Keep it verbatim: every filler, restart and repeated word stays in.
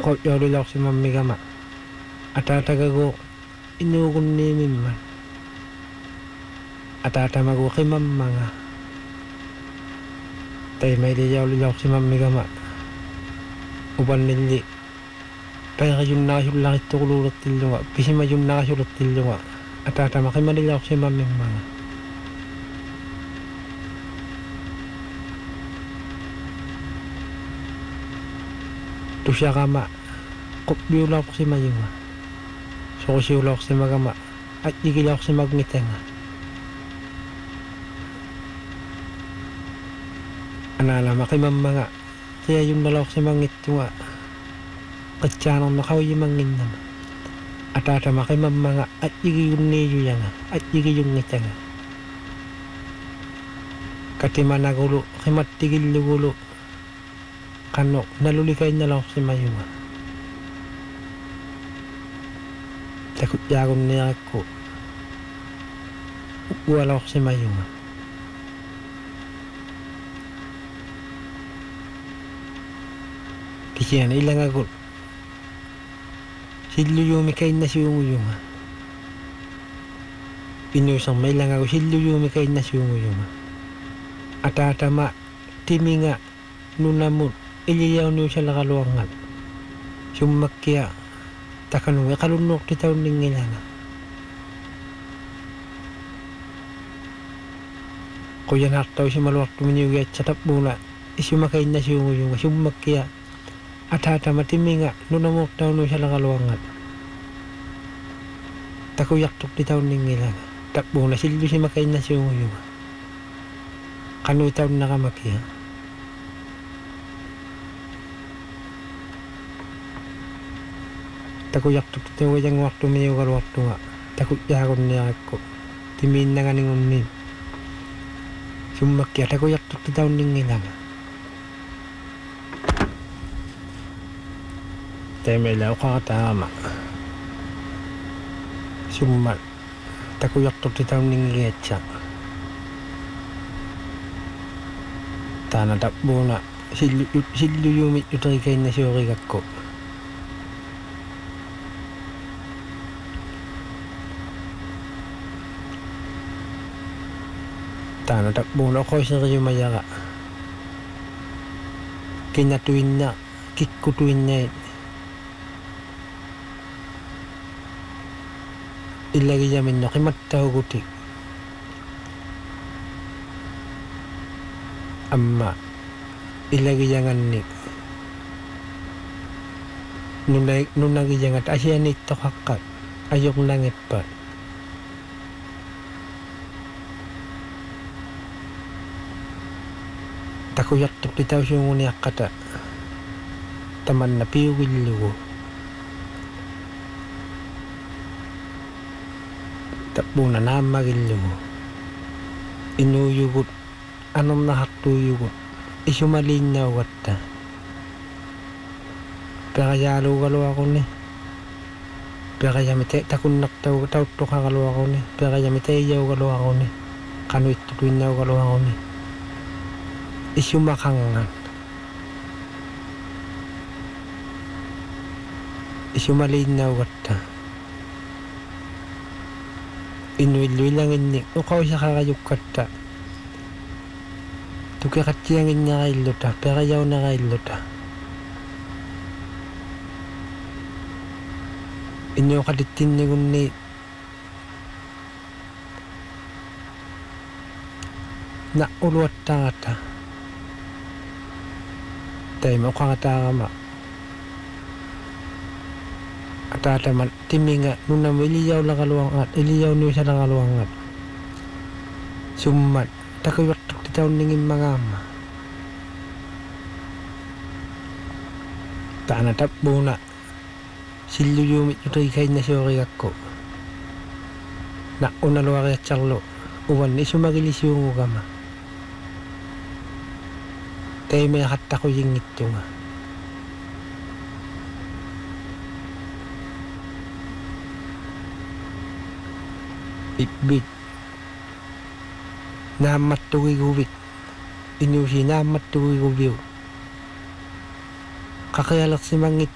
ko yolilok si mamigama atatagago inugun ni mimman atatamago kimamanga tay may di yolilok si mamigama uban nili paya yun nakasulat ito kululot tilunga pisima yun nakasulat tilunga atatama kimalilok si mamimanga tu siya kama kopbiulok si mayunga so kusiulok si magama at igilok si magmitenga analama kimam mga kaya yung nalok si mangit tunga katsanong nakaw yung mangin naman at atama kimam mga at igiyong niyo yan at igiyong ngitanga katimanagulo kimatigil lugulo kano nalulikay na lang si mayunga takot yagon niya ako wala ko si mayunga kasi yan ilang ako siluyumi kay na siyunguyunga pinusang may lang ako siluyumi kay na siyunguyunga atatama timinga nunamut iliyaw niyo siya lakaluangan sumakya takanunga kalunok di taon ning ilana kuya naktaw si maluwak tuminyugay at satap muna isumakay na siyunguyunga sumakya at hatama timinga nunamut taon niyo siya lakaluangan takuyak tuk di taon ning ilana tap muna silyo si makay na siyunguyunga kanu taon nakamakya takut yak tuk tewa yang waktu meyugal waktu nga takut yakon niya ako timin na nga ningunin sumakya takut yak tuk taon ning ilang temelaw kakatama sumat takut yak tuk taon ning getsa tanah tak bona silu silu yumit utay kay na siyori kako tanah tak bona ko sa kayo mayaka kinatuin na kikutuin na ilagay yamin na kimataw gutik amma ilagay yangan ni nunay nunagi yangat asya nito kakat ayok langit pa takuyak tuk ditaw siyong uniyak kata taman na piwil tapong na namagil inuyugot anom na hatuyugot isumalin na wata pekayalo galo ako ni pekayamite takunak taw taw to kakalo ako ni pekayamite yaw galo ako ni kanu itutuin na galo ako ni isumakangan isumalin na wata inuiluy lang ini ukaw siya kakayuk kata tukakatiyangin niya kay luta pero yaw na kay luta inyo kaditin niya ni na uluat tangata tayo mo kakata kama atata man timinga nuna mo iliyaw lang kaluwangat iliyaw niyo siya lang kaluwangat sumat takawak tuk di taon ningin mga ama taana tapbo na siluyumit ito ikay na siya kay ako na unalwa kaya tsarlo uwan ni sumagilis yung ugama tayo may akata ko yung ito nga bitbit namat tuwi gubit inusi namat tuwi gubiw kakayalak si mangit